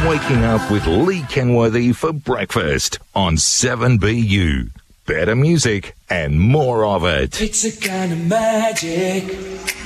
Waking Up with Lee Kenworthy for breakfast on 7BU. Better music and more of it. It's a kind of magic.